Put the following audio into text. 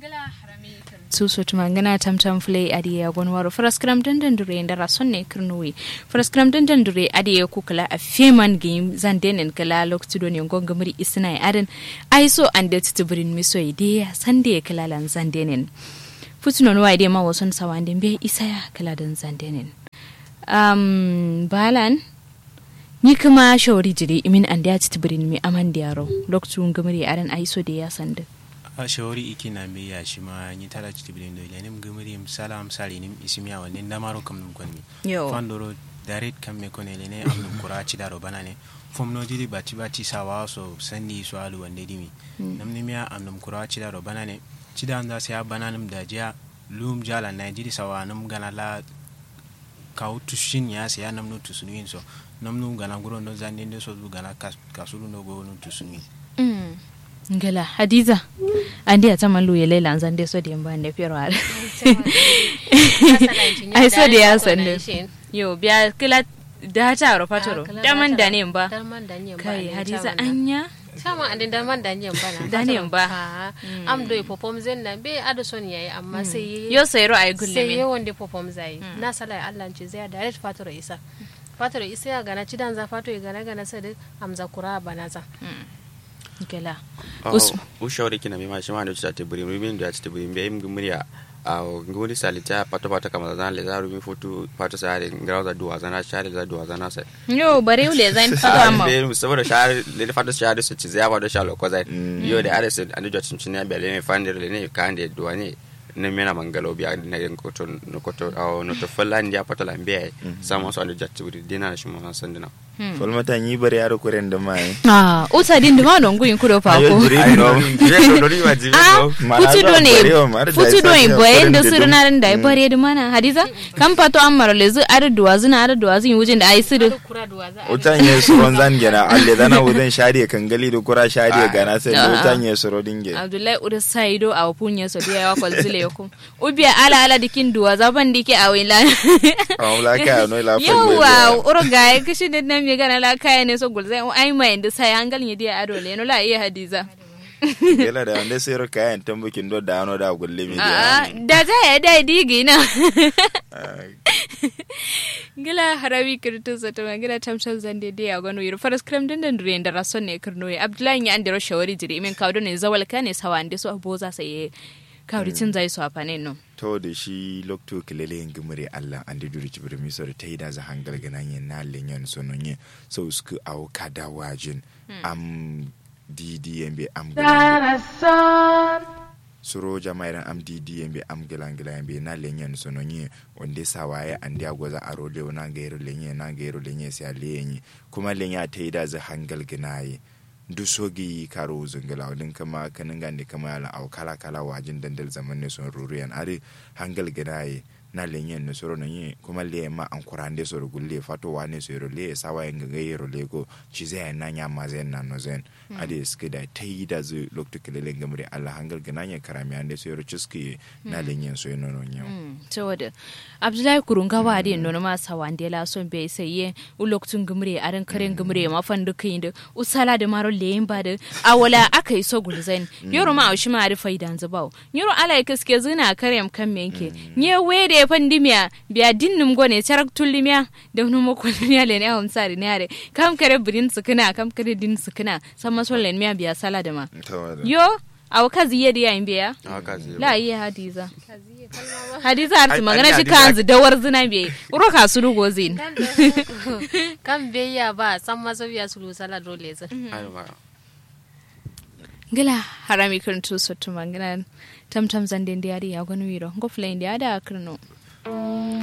suso tumangana tamtam flay adiya gonwaro fraskram dandandure ndara sonne kirnuwi fraskram dandandure adiya kukala a feman game zandenen kala loktudo ne gongamri isna adan aiso ande titibrin miso ide sande kala lan zandenen futuno no ide ma wason sawande be isaya kala dan zandenen balan ni kuma shawari jiri imin ande titibrin mi amandiyaro loktu ngamri adan aiso de ya sande a shawari iki na me ya shi ma ni tara ci tibin do lenim gumuri salam salinim ismiya wannan da maro kam kon mi fandoro direct kam me kon ne am kura ci daro banane fom no jiri bati sawa so sandi so alu wande dimi namni miya am kura ci daro banane ci da anda sai bananum da jiya lum jala na jiri sawa nam gana la kautushin ya sai namnu tusunin so namnu gana guro no zande ndo so gana kasulu no go no tusunin ngala hadiza andi atamalu yele lanzande so de mbande pero ala ai so de asande yo biya kila data ro patoro daman dane mba kai hadiza anya sama ande daman dane mba na dane mba am do popom zen na be adoson yayi amma sai yo sai ro ay gulle sai wonde popom zai na sala Allah ce zai direct patoro isa ya gana cidan za fato ya gana sai amza kura banaza gela ushauri kina mima shima ndo chate buri mimi ndo chate buri mbe mgumria au ngudi salita pato kama zan le zaru mi foto pato sare ngaraza duwa zana share za duwa zana sai yo bare ule zan fato amma be saboda share le fato share su ci zaba do shalo ko zai yo da are sai ando jotun cinya be le fandir le ne kande duwa ne ne mena mangalo biya na koto no koto au no to falandi ya pato lambe sama so ando jatti buri dina shi mo sandina folmata ni bare yaro kuren da mai uta din da non guyin kudo fa ko futu do ne bayan da surna ran da bare da mana hadiza kan fato ammar lezu arduwa zuna yin wujin da ai sudu uta ne suron zan gena alle dana wudin shari'a kan gali da kura shari'a gana sai uta ne suro dinge abdullahi uda saido a punye so dia wa kwalzile yakum ubiya ala dikin duwa zaban dike a wila awla ka no la fa yawa urga kishi ne me gana la kaya ne so gulzai ai mai da sai an galnya dia ado le no la iya hadiza gela da ande sai ro kayan tambukin do da no da gulle mi da za ya dai digi na gila harawi kirtu so to gila tamshan zande dia gano yir faras kram dandan dure da rason ne kirno ya abdullahi ya ande ro shawari jiri min kawdo ne zawal ka ne sawa ande so aboza sai kawricin zai so afane no to da shi lokto kilele ngumure Allah ande duri cibir mi so ta ida za hangal gananye na lenyon sononye so sku au kada wajin am DDMB am suro jamairan am DDMB am gelangelambe na lenyon sononye onde sawaye ande agwaza arole na gairo lenye sai lenye kuma lenya ta ida za hangal ganaye dusogi karo zungala wadin kama kanin gande kama ala au kala wajin dandal zaman ne son ruriyan are hangal ginaye na lenyen ne soro ne kuma le ma an kurande soro gulle fato wane soro le sawa yanga gayero lego chize na nya mazen na nozen ade skida tayida zu lokto kelele ngamre alla hangal ginanye karami ande soro chiski na lenyen so no nyo to wada abdullahi kurunga wa ade no ma sawande la son be seye u loktun gumre aran karen gumre ma fandu kinde usala de maro lemba de awala akai so gulzen yoro ma aushi ma ari faidan zabaw yoro ala kaske zina karem kan menke nye wede pandimia biya dinnum gone charak tullimiya da numo kulmiya le ne hon sari ne are kam kare budin sukuna kam kare din sukuna sama so len miya biya sala da ma yo aw kazi yedi ya imbiya la iya hadiza arti magana shi kanzu da warzina be uro ka su rugo zin kam be ya ba sama so biya su sala dole zan gila harami kan tu so tu magana tamtam zande ndiari ya gonu wiro ngofle ndiada kirno